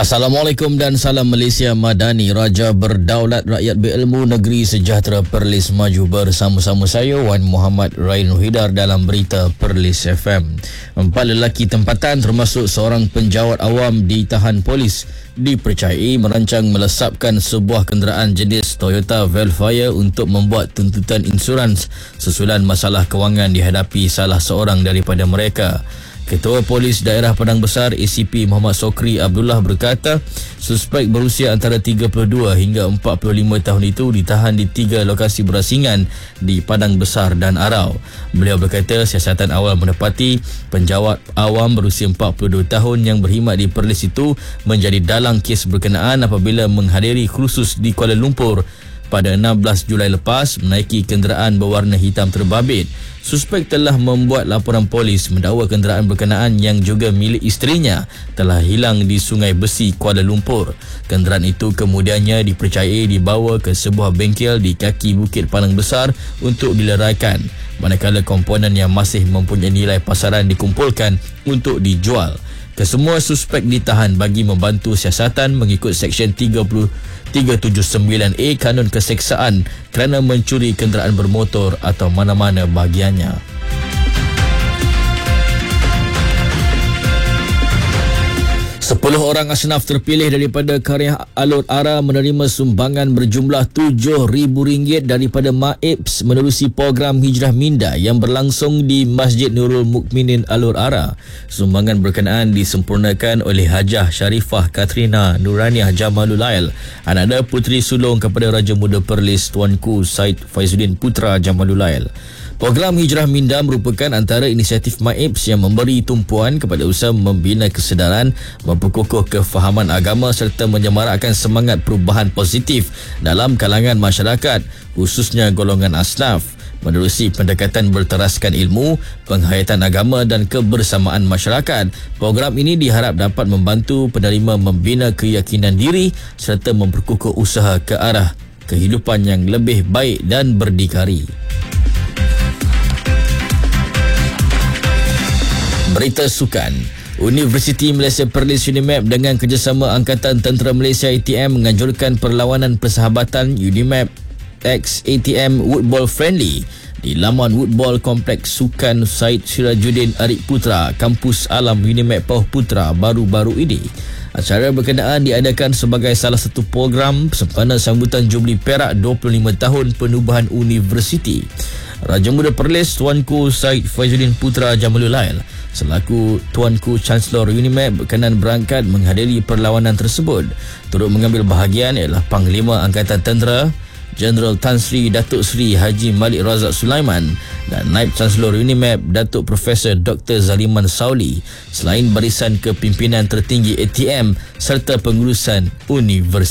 Assalamualaikum dan salam Malaysia Madani. Raja berdaulat, rakyat berilmu, negeri sejahtera, Perlis maju. Bersama-sama saya Wan Muhammad Rain Nuhidar dalam berita Perlis FM. 4 lelaki tempatan termasuk seorang penjawat awam ditahan polis. Dipercayai merancang melesapkan sebuah kenderaan jenis Toyota Velfire untuk membuat tuntutan insurans susulan masalah kewangan dihadapi salah seorang daripada mereka. Ketua Polis Daerah Padang Besar ACP Muhammad Sokri Abdullah berkata, suspek berusia antara 32 hingga 45 tahun itu ditahan di 3 lokasi berasingan di Padang Besar dan Arau. Beliau berkata siasatan awal menepati penjawat awam berusia 42 tahun yang berkhidmat di Perlis itu menjadi dalang kes berkenaan apabila menghadiri kursus di Kuala Lumpur pada 16 Julai lepas menaiki kenderaan berwarna hitam terbabit. Suspek telah membuat laporan polis mendakwa kenderaan berkenaan yang juga milik isterinya telah hilang di Sungai Besi, Kuala Lumpur. Kenderaan itu kemudiannya dipercayai dibawa ke sebuah bengkel di kaki Bukit Padang Besar untuk dileraikan, manakala komponen yang masih mempunyai nilai pasaran dikumpulkan untuk dijual. Kesemua suspek ditahan bagi membantu siasatan mengikut Seksyen 379A Kanun Keseksaan kerana mencuri kenderaan bermotor atau mana-mana bahagiannya. 10 orang asnaf terpilih daripada karya Alur Ara menerima sumbangan berjumlah RM7,000 daripada MAIPS menerusi program Hijrah Minda yang berlangsung di Masjid Nurul Mukminin Alur Ara. Sumbangan berkenaan disempurnakan oleh Hajah Sharifah Katrina Nuraniah Jamalulail, ananda puteri sulung kepada Raja Muda Perlis Tuanku Said Faizuddin Putra Jamalulail. Program Hijrah Minda merupakan antara inisiatif MAIPS yang memberi tumpuan kepada usaha membina kesedaran, memperkukuh kefahaman agama serta menyemarakkan semangat perubahan positif dalam kalangan masyarakat, khususnya golongan asnaf. Menerusi pendekatan berteraskan ilmu, penghayatan agama dan kebersamaan masyarakat, program ini diharap dapat membantu penerima membina keyakinan diri serta memperkukuh usaha ke arah kehidupan yang lebih baik dan berdikari. Berita sukan. Universiti Malaysia Perlis UNIMAP dengan kerjasama Angkatan Tentera Malaysia ATM menganjurkan perlawanan persahabatan UNIMAP X ATM Woodball Friendly di laman Woodball Kompleks Sukan Said Sirajuddin Arif Putra, Kampus Alam UNIMAP Pauh Putra baru-baru ini. Acara berkenaan diadakan sebagai salah satu program sempena sambutan Jubli Perak 25 tahun penubuhan universiti. Raja Muda Perlis Tuanku Said Faizuddin Putra Jamalulail selaku Tuanku Chancellor UNIMAP berkenan berangkat menghadiri perlawanan tersebut. Turut mengambil bahagian ialah Panglima Angkatan Tentera Jeneral Tan Sri Datuk Sri Haji Malik Razak Sulaiman dan Naib Chancellor UNIMAP Datuk Profesor Dr. Zaliman Sauli, selain barisan kepimpinan tertinggi ATM serta pengurusan universiti.